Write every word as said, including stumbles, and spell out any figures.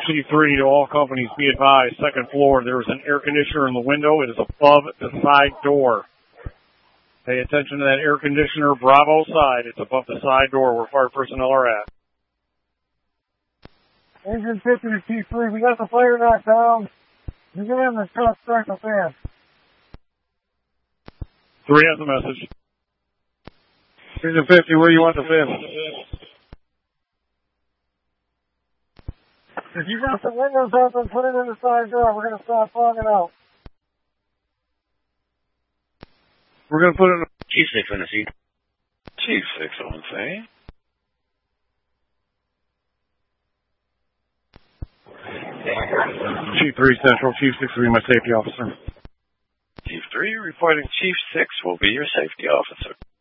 Chief three to all companies, be advised, second floor, there is an air conditioner in the window. It is above the side door. Pay attention to that air conditioner, Bravo side. It's above the side door where fire personnel are at. Engine fifty to Chief three, we got the fire knocked down. You get in the truck, start the fan. three has a message. Engine fifty, where you want the fan? If you got the windows open, put it in the side door. We're going to start fogging out. We're going to put it in... Chief six on the seat. Chief six on scene. Chief three Central, Chief six will be my safety officer. Chief three reporting Chief six will be your safety officer.